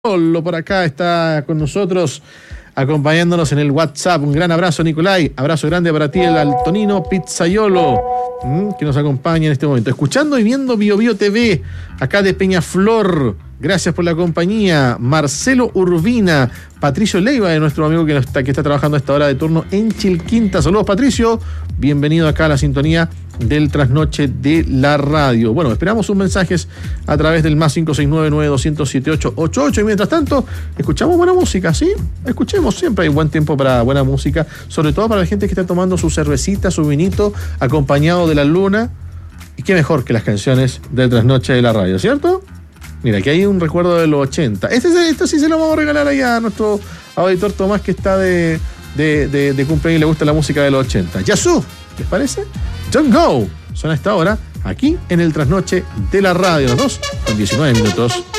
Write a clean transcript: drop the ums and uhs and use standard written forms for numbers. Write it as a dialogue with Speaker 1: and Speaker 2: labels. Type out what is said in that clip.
Speaker 1: Nicolai por acá está con nosotros, acompañándonos en el WhatsApp. Un gran abrazo, Nicolai. Abrazo grande para ti, el Antonino Pizzaiolo, que nos acompaña en este momento. Escuchando y viendo Bio Bio TV, acá de Peñaflor. Gracias por la compañía. Marcelo Urbina, Patricio Leiva, de nuestro amigo que está trabajando a esta hora de turno en Chilquinta. Saludos, Patricio. Bienvenido acá a la sintonía del Trasnoche de la Radio. Bueno, esperamos sus mensajes a través del más 569-900-7888. Y mientras tanto, escuchamos buena música, ¿sí? Escuchemos, siempre hay buen tiempo para buena música, sobre todo para la gente que está tomando su cervecita, su vinito, acompañado de la luna. Y qué mejor que las canciones del Trasnoche de la Radio, ¿cierto? Mira, aquí hay un recuerdo de los 80. Esto sí se lo vamos a regalar ahí a nuestro auditor Tomás, que está de cumpleaños y le gusta la música de los 80. Yazoo, ¿les parece? Don't Go. Suena a esta hora aquí en el Trasnoche de la Radio. Las 2:19.